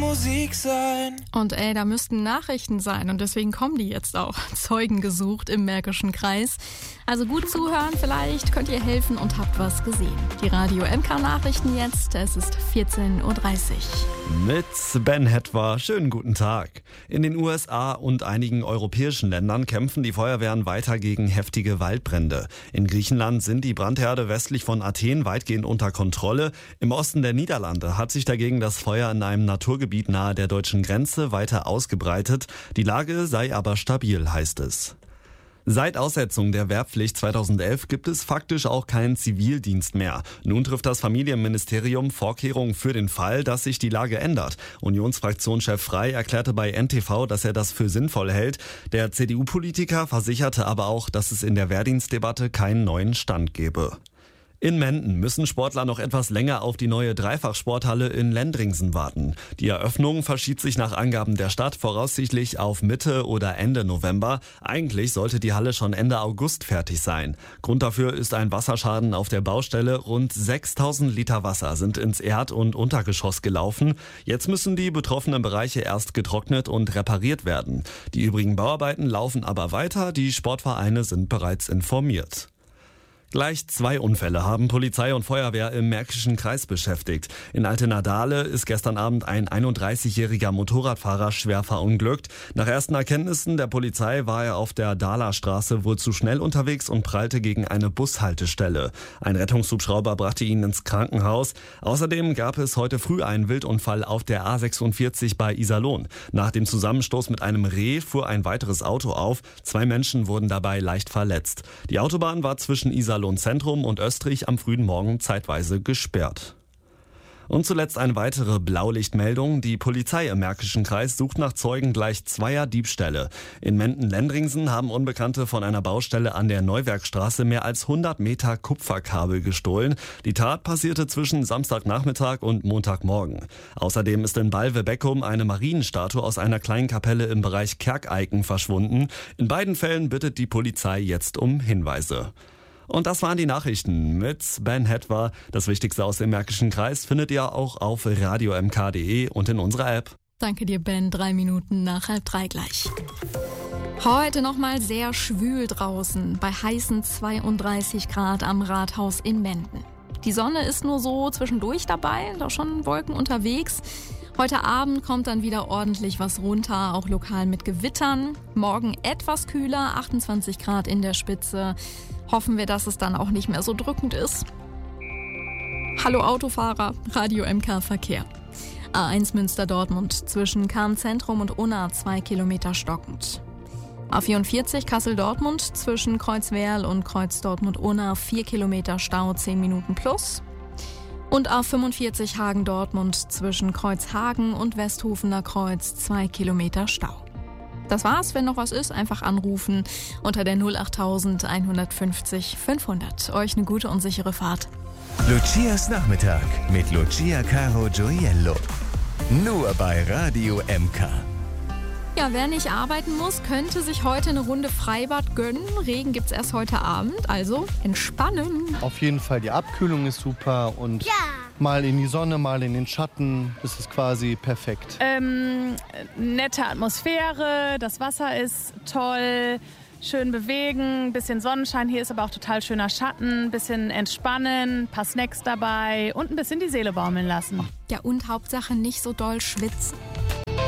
Musik sein. Und da müssten Nachrichten sein und deswegen kommen die jetzt auch. Zeugen gesucht im Märkischen Kreis. Also gut zuhören, vielleicht könnt ihr helfen und habt was gesehen. Die Radio MK Nachrichten jetzt, es ist 14.30 Uhr. Mit Ben Hetwer, schönen guten Tag. In den USA und einigen europäischen Ländern kämpfen die Feuerwehren weiter gegen heftige Waldbrände. In Griechenland sind die Brandherde westlich von Athen weitgehend unter Kontrolle. Im Osten der Niederlande hat sich dagegen das Feuer in einem Naturgebiet nahe der deutschen Grenze weiter ausgebreitet. Die Lage sei aber stabil, heißt es. Seit Aussetzung der Wehrpflicht 2011 gibt es faktisch auch keinen Zivildienst mehr. Nun trifft das Familienministerium Vorkehrungen für den Fall, dass sich die Lage ändert. Unionsfraktionschef Frey erklärte bei NTV, dass er das für sinnvoll hält. Der CDU-Politiker versicherte aber auch, dass es in der Wehrdienstdebatte keinen neuen Stand gebe. In Menden müssen Sportler noch etwas länger auf die neue Dreifachsporthalle in Lendringsen warten. Die Eröffnung verschiebt sich nach Angaben der Stadt voraussichtlich auf Mitte oder Ende November. Eigentlich sollte die Halle schon Ende August fertig sein. Grund dafür ist ein Wasserschaden auf der Baustelle. Rund 6000 Liter Wasser sind ins Erd- und Untergeschoss gelaufen. Jetzt müssen die betroffenen Bereiche erst getrocknet und repariert werden. Die übrigen Bauarbeiten laufen aber weiter. Die Sportvereine sind bereits informiert. Gleich 2 Unfälle haben Polizei und Feuerwehr im Märkischen Kreis beschäftigt. In Altenadale ist gestern Abend ein 31-jähriger Motorradfahrer schwer verunglückt. Nach ersten Erkenntnissen der Polizei war er auf der Dahlerstraße wohl zu schnell unterwegs und prallte gegen eine Bushaltestelle. Ein Rettungshubschrauber brachte ihn ins Krankenhaus. Außerdem gab es heute früh einen Wildunfall auf der A46 bei Iserlohn. Nach dem Zusammenstoß mit einem Reh fuhr ein weiteres Auto auf. 2 Menschen wurden dabei leicht verletzt. Die Autobahn war zwischen Iserlohn Zentrum und Österreich am frühen Morgen zeitweise gesperrt. Und zuletzt eine weitere Blaulichtmeldung. Die Polizei im Märkischen Kreis sucht nach Zeugen gleich 2 Diebstähle. In Menden-Lendringsen haben Unbekannte von einer Baustelle an der Neuwerkstraße mehr als 100 Meter Kupferkabel gestohlen. Die Tat passierte zwischen Samstagnachmittag und Montagmorgen. Außerdem ist in Balve-Beckum eine Marienstatue aus einer kleinen Kapelle im Bereich Kerkeiken verschwunden. In beiden Fällen bittet die Polizei jetzt um Hinweise. Und das waren die Nachrichten mit Ben Hetwer. Das Wichtigste aus dem Märkischen Kreis findet ihr auch auf radiomk.de und in unserer App. Danke dir, Ben. 3 Minuten nach 2:30 gleich. Heute nochmal sehr schwül draußen, bei heißen 32 Grad am Rathaus in Menden. Die Sonne ist nur so zwischendurch dabei, da schon Wolken unterwegs. Heute Abend kommt dann wieder ordentlich was runter, auch lokal mit Gewittern. Morgen etwas kühler, 28 Grad in der Spitze. Hoffen wir, dass es dann auch nicht mehr so drückend ist. Hallo Autofahrer, Radio MK Verkehr. A1 Münster-Dortmund zwischen Kahn-Zentrum und Unna 2 Kilometer stockend. A44 Kassel-Dortmund zwischen Kreuzwerl und Kreuz-Dortmund-Unna 4 Kilometer Stau, 10 Minuten plus. Und A45 Hagen-Dortmund zwischen Kreuzhagen und Westhofener Kreuz 2 Kilometer Stau. Das war's, wenn noch was ist, einfach anrufen unter der 08000 150 500. Euch eine gute und sichere Fahrt. Lucias Nachmittag mit Lucia Caro Gioiello. Nur bei Radio MK. Ja, wer nicht arbeiten muss, könnte sich heute eine Runde Freibad gönnen. Regen gibt's erst heute Abend, also entspannen. Auf jeden Fall, die Abkühlung ist super und mal in die Sonne, mal in den Schatten, das ist quasi perfekt. Nette Atmosphäre, das Wasser ist toll, schön bewegen, bisschen Sonnenschein, hier ist aber auch total schöner Schatten, bisschen entspannen, ein paar Snacks dabei und ein bisschen die Seele baumeln lassen. Ja, und Hauptsache nicht so doll schwitzen.